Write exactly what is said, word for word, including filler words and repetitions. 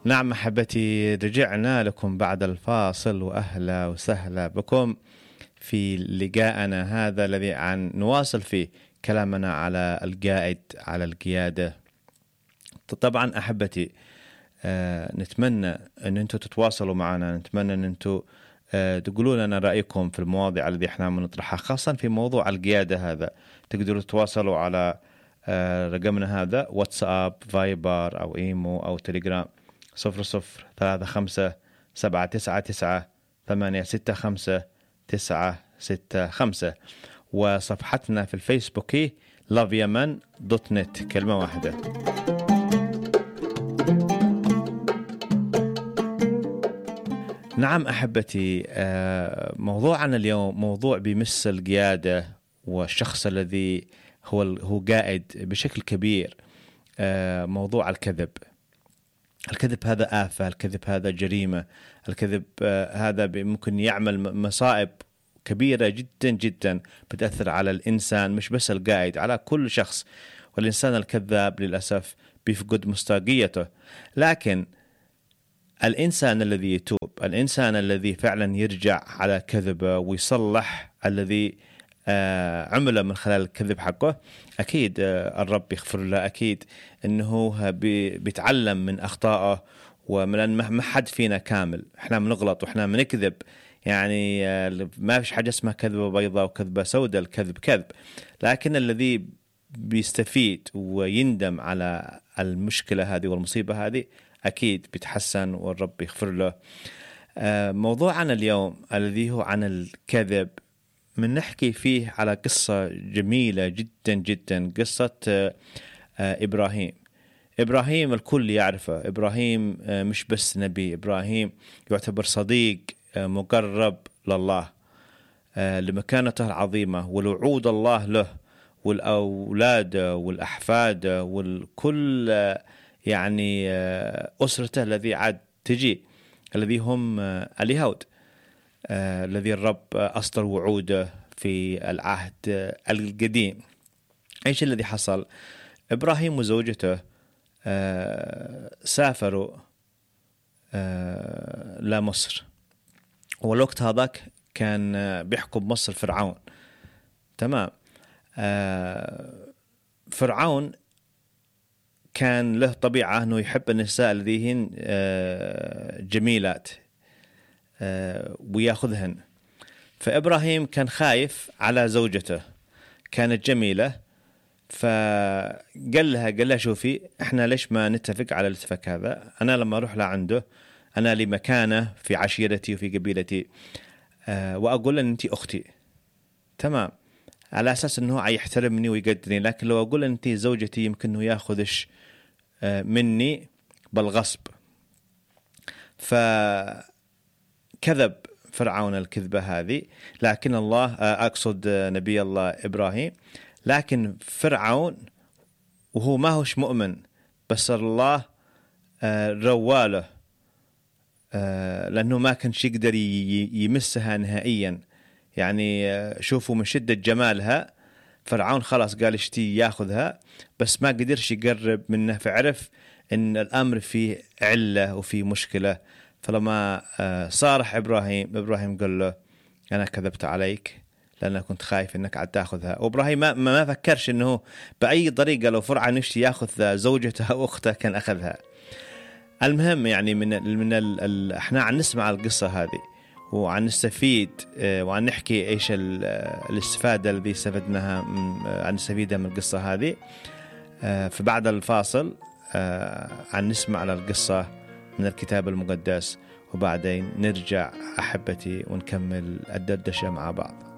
نعم أحبتي، رجعنا لكم بعد الفاصل، وأهلا وسهلا بكم في لقاءنا هذا الذي عن نواصل فيه كلامنا على القائد، على القيادة. طبعا أحبتي، آه نتمنى أن أنتم تتواصلوا معنا، نتمنى أن أنتم آه تقولوا لنا رأيكم في المواضيع التي احنا بنطرحها، خاصة في موضوع القيادة هذا. تقدروا تتواصلوا على آه رقمنا هذا، واتساب، فايبر أو إيمو أو تليجرام، صفر صفر ثلاثة خمسة سبعة تسعة تسعة ثمانية ستة خمسة تسعة ستة خمسة، وصفحتنا في الفيسبوك هي لاف يمن دوت نت، كلمة واحدة. نعم أحبتي، موضوعنا اليوم موضوع بيمس القيادة والشخص الذي هو هو قائد بشكل كبير. موضوع الكذب. الكذب هذا آفة، الكذب هذا جريمة، الكذب هذا ممكن يعمل مصائب كبيرة جدا جدا بتأثر على الإنسان، مش بس القائد، على كل شخص. والإنسان الكذاب للأسف بيفقد مصداقيته. لكن الإنسان الذي يتوب، الإنسان الذي فعلا يرجع على كذبه ويصلح الذي آه عمله من خلال الكذب حقه، أكيد آه الرب يغفر له. أكيد أنه بيتعلم من أخطائه، ومن ما حد فينا كامل، إحنا بنغلط وإحنا بنكذب. يعني آه ما فيش حاجة اسمها كذبة بيضاء وكذبة سوداء، الكذب كذب. لكن الذي بيستفيد ويندم على المشكلة هذه والمصيبة هذه أكيد بيتحسن والرب يغفر له. آه موضوعنا اليوم الذي هو عن الكذب، من نحكي فيه على قصة جميلة جدا جدا، قصة آه إبراهيم. إبراهيم الكل يعرفه. إبراهيم آه مش بس نبي، إبراهيم يعتبر صديق آه مقرب لله آه لمكانته العظيمة والوعود الله له والأولاد والأحفاد والكل آه يعني آه أسرته الذي عاد تجي، الذي هم آه اليهود، آه الذي الرب أصدر وعوده في العهد آه القديم. إيش الذي حصل؟ إبراهيم وزوجته آه سافروا آه لمصر، والوقت هذاك كان آه بيحكم مصر فرعون. تمام. آه فرعون كان له طبيعة أنه يحب النساء الذي هن آه جميلات وياخذهن. فإبراهيم كان خايف على زوجته، كانت جميلة، فقال لها قال لها شوفي، احنا ليش ما نتفق على الاتفاق هذا؟ أنا لما أروح لعنده، أنا لي مكانة في عشيرتي وفي قبيلتي، أه وأقول أن أنت أختي، تمام، على أساس أنه يحترمني ويقدرني. لكن لو أقول أن أنت زوجتي يمكن أنه يأخذش أه مني بالغصب. ف كذب فرعون الكذبة هذه، لكن الله أقصد نبي الله إبراهيم. لكن فرعون وهو ما هوش مؤمن، بس الله رواله لأنه ما كانش يقدر يمسها نهائيا. يعني شوفوا من شدة جمالها فرعون خلاص قال اشتي ياخذها، بس ما قدرش يقرب منها، فعرف إن الأمر فيه علة وفيه مشكلة. فلما صارح إبراهيم إبراهيم قال له أنا كذبت عليك لأن كنت خايف إنك عاد تأخذها. وإبراهيم ما ما فكرش إنه بأي طريقة لو فرعون يشتي يأخذ زوجته أو أخته كان أخذها. المهم يعني من من ال ال إحنا عن نسمع القصة هذه وعن نستفيد وعن نحكي إيش الاستفادة الذي استفدناها عن نستفيدها من القصة هذه. فبعد الفاصل عن نسمع على القصة من الكتاب المقدس، وبعدين نرجع أحبتي ونكمل الدردشة مع بعض.